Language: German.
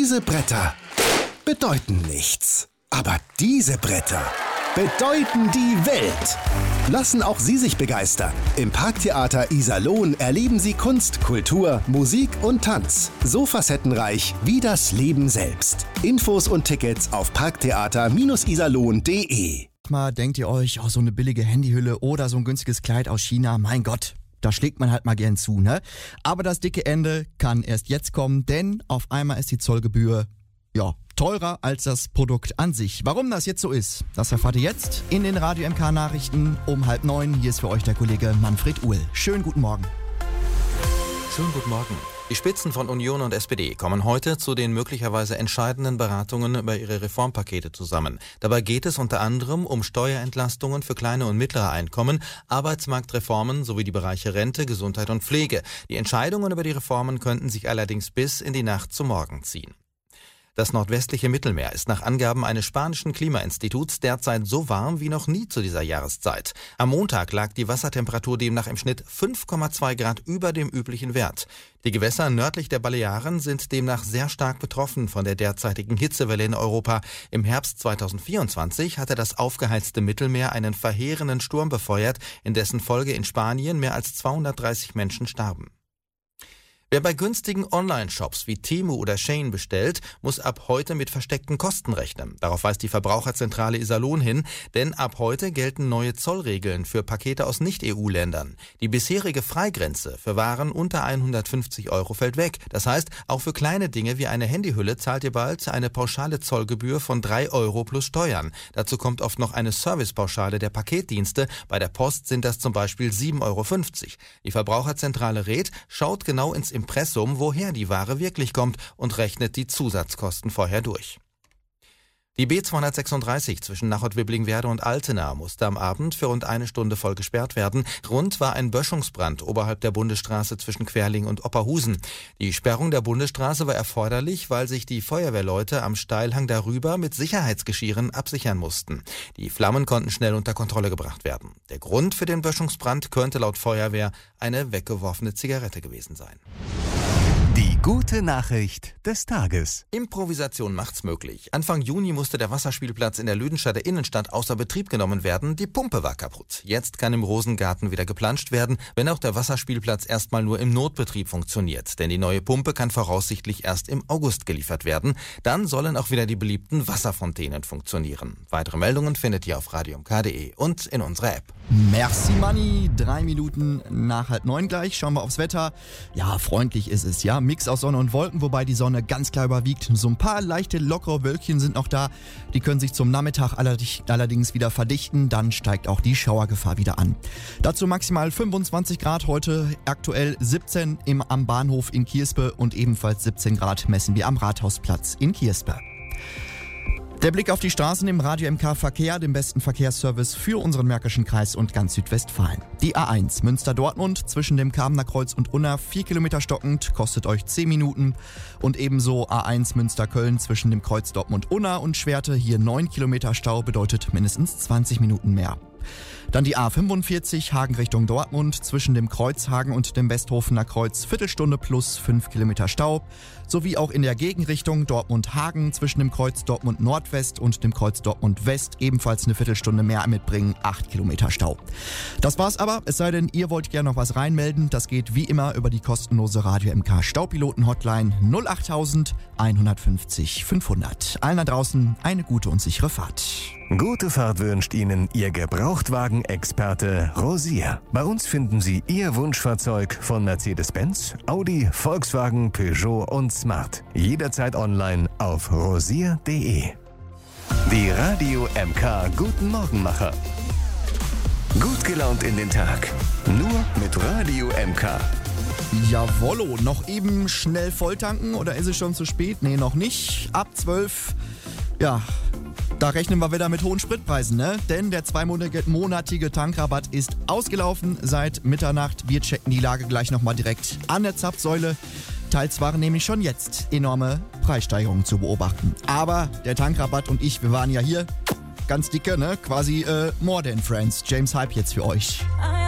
Diese Bretter bedeuten nichts. Aber diese Bretter bedeuten die Welt. Lassen auch Sie sich begeistern. Im Parktheater Iserlohn erleben Sie Kunst, Kultur, Musik und Tanz. So facettenreich wie das Leben selbst. Infos und Tickets auf parktheater-iserlohn.de. Mal denkt ihr euch, so eine billige Handyhülle oder so ein günstiges Kleid aus China, mein Gott. Da schlägt man halt mal gern zu, ne? Aber das dicke Ende kann erst jetzt kommen, denn auf einmal ist die Zollgebühr, teurer als das Produkt an sich. Warum das jetzt so ist, das erfahrt ihr jetzt in den Radio MK Nachrichten um 8:30. Hier ist für euch der Kollege Manfred Uhl. Schönen guten Morgen. Schönen guten Morgen. Die Spitzen von Union und SPD kommen heute zu den möglicherweise entscheidenden Beratungen über ihre Reformpakete zusammen. Dabei geht es unter anderem um Steuerentlastungen für kleine und mittlere Einkommen, Arbeitsmarktreformen sowie die Bereiche Rente, Gesundheit und Pflege. Die Entscheidungen über die Reformen könnten sich allerdings bis in die Nacht zum Morgen ziehen. Das nordwestliche Mittelmeer ist nach Angaben eines spanischen Klimainstituts derzeit so warm wie noch nie zu dieser Jahreszeit. Am Montag lag die Wassertemperatur demnach im Schnitt 5,2 Grad über dem üblichen Wert. Die Gewässer nördlich der Balearen sind demnach sehr stark betroffen von der derzeitigen Hitzewelle in Europa. Im Herbst 2024 hatte das aufgeheizte Mittelmeer einen verheerenden Sturm befeuert, in dessen Folge in Spanien mehr als 230 Menschen starben. Wer bei günstigen Online-Shops wie Temu oder Shein bestellt, muss ab heute mit versteckten Kosten rechnen. Darauf weist die Verbraucherzentrale Iserlohn hin, denn ab heute gelten neue Zollregeln für Pakete aus Nicht-EU-Ländern. Die bisherige Freigrenze für Waren unter 150 € fällt weg. Das heißt, auch für kleine Dinge wie eine Handyhülle zahlt ihr bald eine pauschale Zollgebühr von 3 € plus Steuern. Dazu kommt oft noch eine Servicepauschale der Paketdienste. Bei der Post sind das zum Beispiel 7,50 €. Die Verbraucherzentrale rät, schaut genau ins Impressum, woher die Ware wirklich kommt und rechnet die Zusatzkosten vorher durch. Die B236 zwischen Nachod-Wibblingwerde und Altena musste am Abend für rund eine Stunde voll gesperrt werden. Grund war ein Böschungsbrand oberhalb der Bundesstraße zwischen Querling und Opperhusen. Die Sperrung der Bundesstraße war erforderlich, weil sich die Feuerwehrleute am Steilhang darüber mit Sicherheitsgeschirren absichern mussten. Die Flammen konnten schnell unter Kontrolle gebracht werden. Der Grund für den Böschungsbrand könnte laut Feuerwehr eine weggeworfene Zigarette gewesen sein. Die gute Nachricht des Tages. Improvisation macht's möglich. Anfang Juni musste der Wasserspielplatz in der Lüdenstadter Innenstadt außer Betrieb genommen werden. Die Pumpe war kaputt. Jetzt kann im Rosengarten wieder geplanscht werden, wenn auch der Wasserspielplatz erstmal nur im Notbetrieb funktioniert. Denn die neue Pumpe kann voraussichtlich erst im August geliefert werden. Dann sollen auch wieder die beliebten Wasserfontänen funktionieren. Weitere Meldungen findet ihr auf radiomk.de und in unserer App. Merci Money, 3 Minuten nach 8:30 gleich. Schauen wir aufs Wetter. Ja, freundlich ist es, ja. Mix aus Sonne und Wolken, wobei die Sonne ganz klar überwiegt. So ein paar leichte, lockere Wölkchen sind noch da. Die können sich zum Nachmittag allerdings wieder verdichten. Dann steigt auch die Schauergefahr wieder an. Dazu maximal 25 Grad heute, aktuell 17 am Bahnhof in Kierspe und ebenfalls 17 Grad messen wir am Rathausplatz in Kierspe. Der Blick auf die Straßen im Radio MK Verkehr, dem besten Verkehrsservice für unseren Märkischen Kreis und ganz Südwestfalen. Die A1 Münster-Dortmund zwischen dem Kamener Kreuz und Unna 4 Kilometer stockend, kostet euch 10 Minuten. Und ebenso A1 Münster-Köln zwischen dem Kreuz Dortmund-Unna und Schwerte, hier 9 Kilometer Stau, bedeutet mindestens 20 Minuten mehr. Dann die A45 Hagen Richtung Dortmund zwischen dem Kreuz Hagen und dem Westhofener Kreuz, Viertelstunde plus 5 Kilometer Stau. Sowie auch in der Gegenrichtung Dortmund-Hagen zwischen dem Kreuz Dortmund Nordwest und dem Kreuz Dortmund West ebenfalls eine Viertelstunde mehr mitbringen, 8 Kilometer Stau. Das war's aber, es sei denn, ihr wollt gerne noch was reinmelden. Das geht wie immer über die kostenlose Radio MK Staupiloten-Hotline 08000 150 500. Allen da draußen eine gute und sichere Fahrt. Gute Fahrt wünscht Ihnen Ihr Gebrauchtwagen-Experte Rosier. Bei uns finden Sie Ihr Wunschfahrzeug von Mercedes-Benz, Audi, Volkswagen, Peugeot und Smart. Jederzeit online auf rosier.de. Die Radio MK Guten Morgenmacher. Gut gelaunt in den Tag. Nur mit Radio MK. Jawollo, noch eben schnell volltanken oder ist es schon zu spät? Nee, noch nicht. Ab 12, ja, da rechnen wir wieder mit hohen Spritpreisen, ne? Denn der 2-monatige Tankrabatt ist ausgelaufen seit Mitternacht. Wir checken die Lage gleich nochmal direkt an der Zapfsäule. Teils waren nämlich schon jetzt enorme Preissteigerungen zu beobachten. Aber der Tankrabatt und ich, wir waren ja hier ganz dicke, ne? Quasi more than friends. James Hype jetzt für euch.